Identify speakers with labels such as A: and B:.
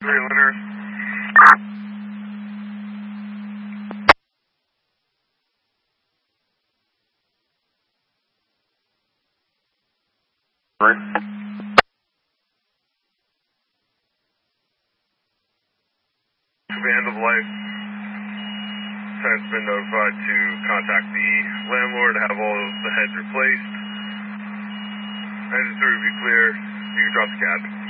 A: 3 Leonard. Command of life. Tenant's been notified to contact the landlord to have all of the heads replaced. Engine 3 will be clear. You can drop the cabin.